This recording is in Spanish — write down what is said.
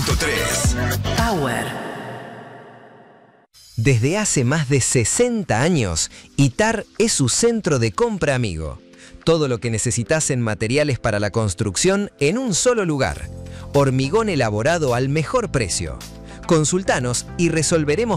100.3 Power. Desde hace más de 60 años, ITAR es su centro de compra amigo. Todo lo que necesitas en materiales para la construcción en un solo lugar. Hormigón elaborado al mejor precio. Consultanos y resolveremos